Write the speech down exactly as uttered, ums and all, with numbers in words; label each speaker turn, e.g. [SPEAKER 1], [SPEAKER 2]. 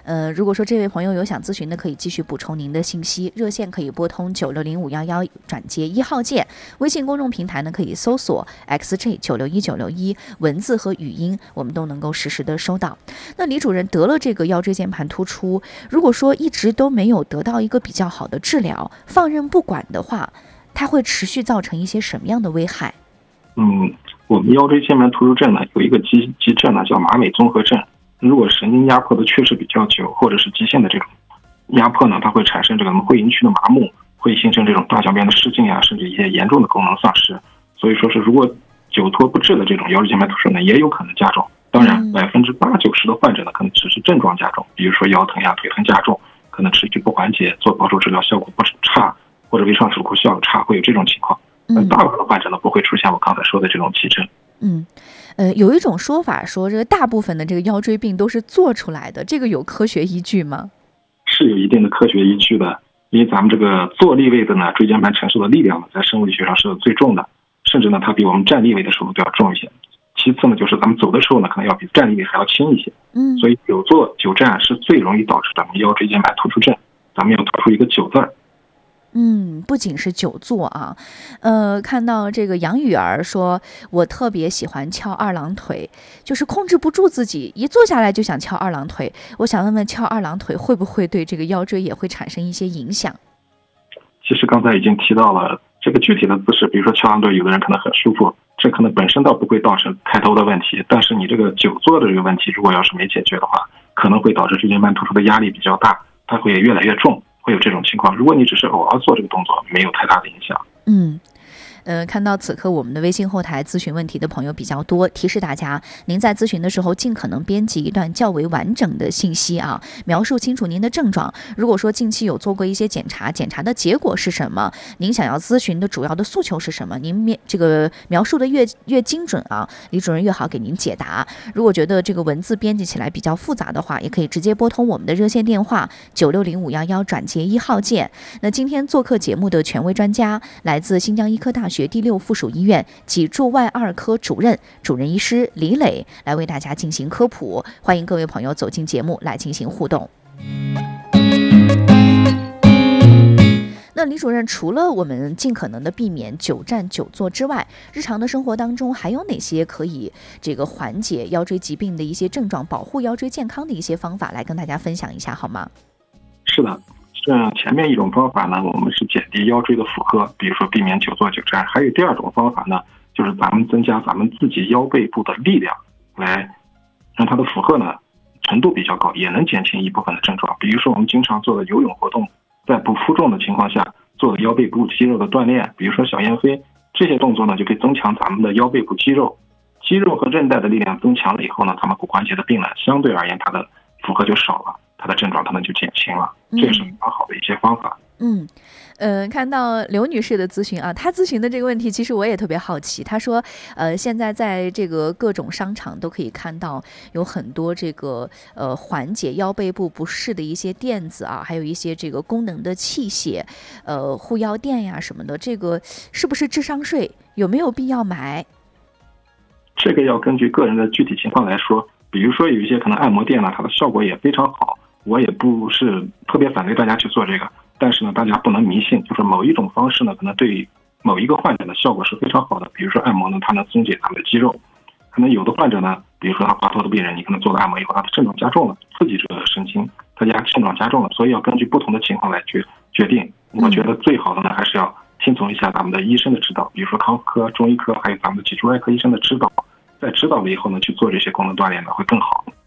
[SPEAKER 1] 呃，如果说这位朋友有想咨询的，可以继续补充您的信息，热线可以拨通九六零五幺幺转接一号键，微信公众平台呢可以搜索 X J 九六一九六一，文字和语音我们都能够实时的收到。那李主任得了这个腰椎间盘突出，如果说一直都没有得到一个比较好的治疗，放任不管的话，它会持续造成一些什么样的危害？
[SPEAKER 2] 嗯，我们腰椎间盘突出症呢有一个急急症呢叫马美综合症。如果神经压迫的确实比较久，或者是急性的这种压迫呢，它会产生这个会阴区的麻木，会形成这种大小便的失禁啊，甚至一些严重的功能丧失。所以说是如果久拖不治的这种腰椎间盘突出呢，也有可能加重。当然，百分之八九十的患者呢，可能只是症状加重，比如说腰疼呀、腿疼加重，可能持续不缓解，做保守治疗效果不差，或者微创手术效果差，会有这种情况。但大部分的患者呢，不会出现我刚才说的这种急症。
[SPEAKER 1] 嗯，呃，有一种说法说，这个大部分的这个腰椎病都是做出来的，这个有科学依据吗？
[SPEAKER 2] 是有一定的科学依据的，因为咱们这个坐立位的呢，椎间盘承受的力量呢，在生物力学上是最重的，甚至呢，它比我们站立位的时候都要重一些。其次呢，就是咱们走的时候呢，可能要比站立位还要轻一些。
[SPEAKER 1] 嗯，
[SPEAKER 2] 所以久坐久站是最容易导致咱们腰椎间盘突出症。咱们要突出一个久字儿。
[SPEAKER 1] 嗯，不仅是久坐啊，呃，看到这个杨雨儿说，我特别喜欢翘二郎腿，就是控制不住自己，一坐下来就想翘二郎腿。我想问问，翘二郎腿会不会对这个腰椎也会产生一些影响？
[SPEAKER 2] 其实刚才已经提到了这个具体的姿势，比如说翘二郎腿，有的人可能很舒服，这可能本身倒不会造成开头的问题，但是你这个久坐的这个问题，如果要是没解决的话，可能会导致椎间盘突出的压力比较大，它会越来越重。会有这种情况，如果你只是偶尔做这个动作，没有太大的影响。
[SPEAKER 1] 嗯。呃，看到此刻我们的微信后台咨询问题的朋友比较多，提示大家，您在咨询的时候尽可能编辑一段较为完整的信息啊，描述清楚您的症状。如果说近期有做过一些检查，检查的结果是什么？您想要咨询的主要的诉求是什么？您面这个描述的越越精准啊，李主任越好给您解答。如果觉得这个文字编辑起来比较复杂的话，也可以直接拨通我们的热线电话九六零五幺幺转接一号键。那今天做客节目的权威专家，来自新疆医科大学学第六附属医院脊柱外二科主任主任医师李磊来为大家进行科普，欢迎各位朋友走进节目来进行互动。那李主任，除了我们尽可能的避免久站久坐之外，日常的生活当中还有哪些可以这个缓解腰椎疾病的一些症状，保护腰椎健康的一些方法来跟大家分享一下好吗？
[SPEAKER 2] 是的，这前面一种方法呢，我们是减低腰椎的负荷，比如说避免久坐久站。还有第二种方法呢，就是咱们增加咱们自己腰背部的力量，来让它的负荷呢程度比较高，也能减轻一部分的症状。比如说我们经常做的游泳活动，在不负重的情况下做的腰背部肌肉的锻炼，比如说小燕飞，这些动作呢就可以增强咱们的腰背部肌肉，肌肉和韧带的力量增强了以后呢，咱们骨关节的病呢相对而言它的负荷就少了，它的症状可能就减轻了，这也是非常好的一些方法。
[SPEAKER 1] 嗯，呃，看到刘女士的咨询啊，她咨询的这个问题，其实我也特别好奇。她说，呃，现在在这个各种商场都可以看到有很多这个呃缓解腰背部不适的一些垫子啊，还有一些这个功能的器械，呃，护腰垫呀什么的，这个是不是智商税？有没有必要买？
[SPEAKER 2] 这个要根据个人的具体情况来说。比如说有一些可能按摩垫呢，它的效果也非常好，我也不是特别反对大家去做这个，但是呢，大家不能迷信，就是某一种方式呢，可能对某一个患者的效果是非常好的。比如说按摩呢，它能松解咱们的肌肉，可能有的患者呢，比如说他滑脱的病人，你可能做了按摩以后，他的症状加重了，刺激这个神经，他家症状加重了，所以要根据不同的情况来决决定。我觉得最好的呢，还是要听从一下咱们的医生的指导，比如说康复科、中医科，还有咱们的脊柱外科医生的指导。在指导了以后呢，去做这些功能锻炼呢，会更好。